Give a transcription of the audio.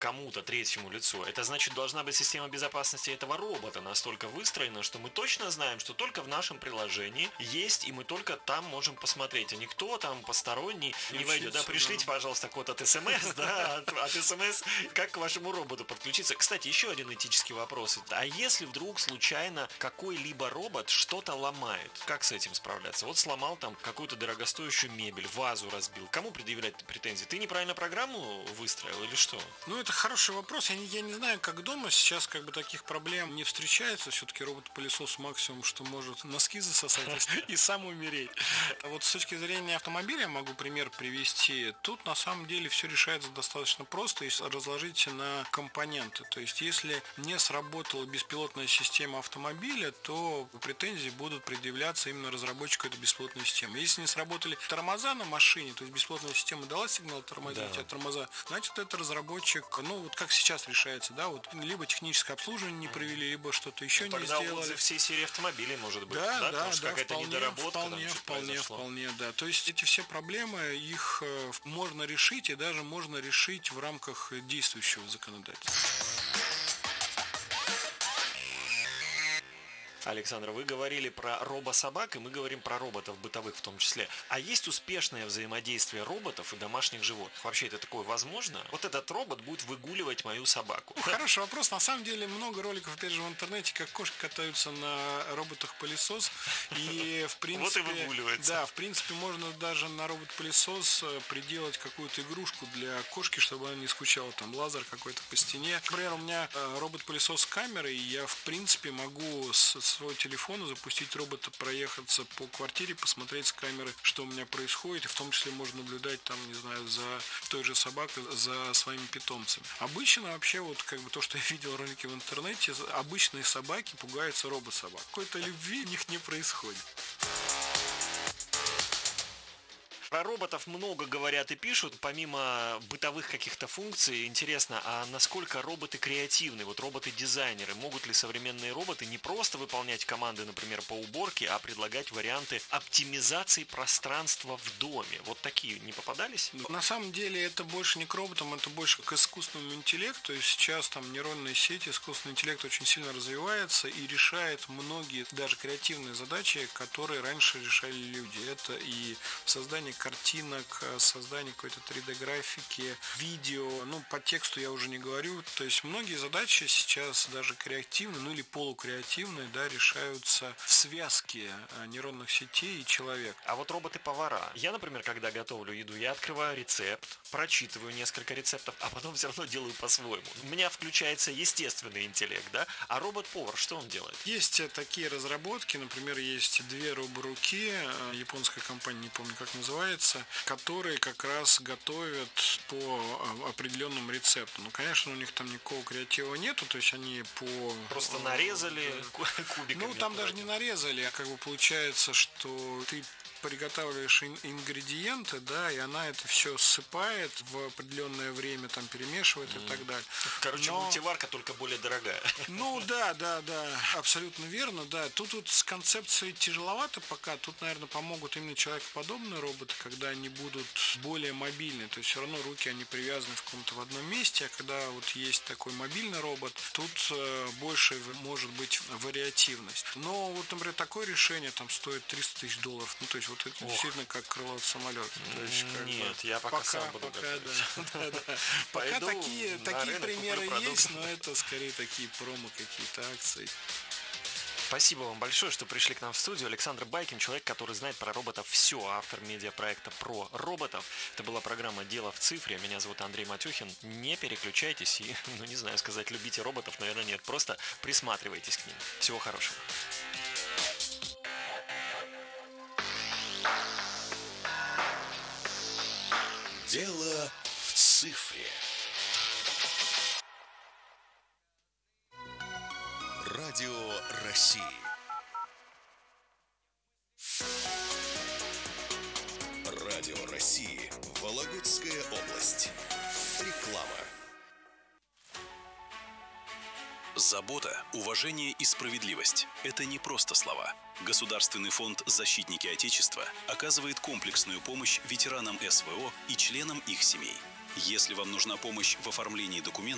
кому-то, третьему лицу, это значит, должна быть система безопасности этого робота настолько выстроена, что мы точно знаем, что только в нашом приложении есть, и мы только там можем посмотреть, а никто там посторонний не войдет. Да, пришлите, пожалуйста, код от СМС, да, от СМС, как к вашему роботу подключиться. Кстати, еще один этический вопрос. А если вдруг случайно какой-либо робот что-то ломает, как с этим справляться? Вот сломал там какую-то дорогостоящую мебель, вазу разбил. Кому предъявлять претензии? Ты неправильно программу выстроил или что? Ну, это хороший вопрос. Я не знаю, как дома сейчас как бы таких проблем не встречается. Все-таки робот-пылесос максимум, что может носки засосать и сам умереть. А вот с точки зрения автомобиля могу пример привести. Тут на самом деле все решается достаточно просто, если разложить на компоненты. То есть, если не сработала беспилотная система автомобиля, то претензии будут предъявляться именно разработчику этой беспилотной системы. Если не сработали тормоза на машине, то есть беспилотная система дала сигнал тормозить, а тормоза, значит, это разработчик, ну, вот как сейчас решается, да, вот либо техническое обслуживание не провели, либо что-то еще не сделали. Тогда отзыв всей серии автомобилей может быть, да? Потому что какая-то недоработка вполне, да. То есть эти все проблемы, их можно решить, и даже можно решить в рамках действующего законодательства. Александр, вы говорили про робособак, и мы говорим про роботов бытовых в том числе. А есть успешное взаимодействие роботов и домашних животных? Вообще это такое возможно? Вот этот робот будет выгуливать мою собаку. Хороший вопрос. На самом деле много роликов, опять же, в интернете, как кошки катаются на роботах-пылесос. И в принципе... Вот и выгуливается. Да, в принципе, можно даже на робот-пылесос приделать какую-то игрушку для кошки, чтобы она не скучала. Там лазер какой-то по стене. Например, у меня робот-пылесос с камерой, и я, в принципе, могу с своего телефона запустить робота, проехаться по квартире, посмотреть с камеры, что у меня происходит, и в том числе можно наблюдать там, не знаю, за той же собакой, за своими питомцами. Обычно вообще вот как бы то, что я видел ролики в интернете, обычные собаки пугаются робот-собак. Какой-то любви у них не происходит. Про роботов много говорят и пишут, помимо бытовых каких-то функций. Интересно, а насколько роботы креативны? Вот роботы-дизайнеры, могут ли современные роботы не просто выполнять команды, например, по уборке, а предлагать варианты оптимизации пространства в доме? Вот такие не попадались? На самом деле это больше не к роботам, это больше к искусственному интеллекту. И сейчас там нейронные сети, искусственный интеллект очень сильно развивается и решает многие даже креативные задачи, которые раньше решали люди. Это и создание картинок, создание какой-то 3D-графики, видео, ну, по тексту я уже не говорю. То есть многие задачи сейчас даже креативные, ну или полукреативные, да, решаются в связке нейронных сетей и человека. А вот роботы-повара. Я, например, когда готовлю еду, я открываю рецепт, прочитываю несколько рецептов, а потом все равно делаю по-своему. У меня включается естественный интеллект, да? А робот-повар, что он делает? Есть такие разработки, например, есть две роборуки, японская компания, не помню как называется, которые как раз готовят по определенному рецепту. Ну, конечно, у них там никакого креатива нету, то есть они по... Просто нарезали кубиками. Ну, там даже не нарезали, а как бы получается, что ты приготавливаешь ингредиенты, да, и она это все ссыпает в определенное время, там перемешивает и так далее. Короче, мультиварка только более дорогая. Ну да, абсолютно верно, да. Тут с концепцией тяжеловато пока. Тут, наверное, помогут именно человекоподобные роботы, когда они будут более мобильны. То есть все равно руки, они привязаны в каком-то в одном месте, а когда вот есть такой мобильный робот, тут больше может быть вариативность. Но вот, например, такое решение там стоит $300 000. Ну, то есть вот это действительно как крыло от самолета. То есть, нет, я пока сам буду готовить. Пока такие примеры есть, но это скорее такие промо какие-то акции. Спасибо вам большое, что пришли к нам в студию. Александр Байкин, человек, который знает про роботов все, автор медиапроекта про роботов. Это была программа «Дело в цифре». Меня зовут Андрей Матюхин. Не переключайтесь и, ну не знаю, сказать любите роботов, наверное, нет. Просто присматривайтесь к ним. Всего хорошего. Дело в цифре. Радио России. Радио России. Вологодская область. Реклама. Забота, уважение и справедливость – это не просто слова. Государственный фонд «Защитники Отечества» оказывает комплексную помощь ветеранам СВО и членам их семей. Если вам нужна помощь в оформлении документов,